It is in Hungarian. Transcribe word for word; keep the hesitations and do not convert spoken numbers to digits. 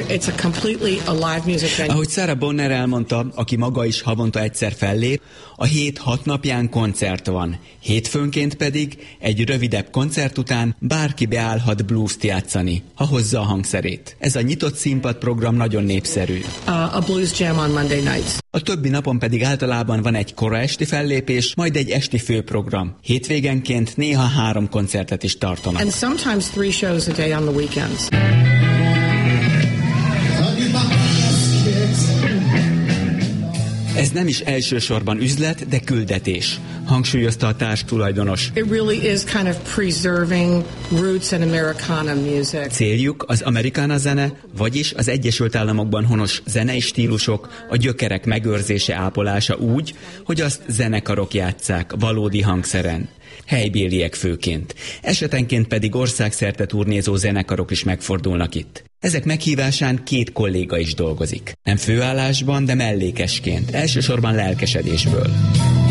It's a completely alive music venue. Ahogy Sarah Bonner elmondta, aki maga is havonta egyszer fellép, a hét hat napján koncert van. Hétfőnként pedig egy rövidebb koncert után bárki beállhat blues-t játszani, ha hozza a hangszerét. Ez a nyitott színpadprogram nagyon népszerű. Uh, a blues jam on Monday nights. A többi napon pedig általában van egy kora esti fellépés, majd egy esti főprogram. Hétvégenként néha három koncertet is tartanak. And sometimes three shows a day on the weekends. Ez nem is elsősorban üzlet, de küldetés, hangsúlyozta a társtulajdonos. It really is kind of preserving roots and Americana music. Céljuk az Americana zene, vagyis az Egyesült Államokban honos zenei stílusok, a gyökerek megőrzése, ápolása úgy, hogy azt zenekarok játsszák valódi hangszeren. Helybéliek főként. Esetenként pedig országszerte turnézó zenekarok is megfordulnak itt. Ezek meghívásán két kolléga is dolgozik. Nem főállásban, de mellékesként, elsősorban lelkesedésből.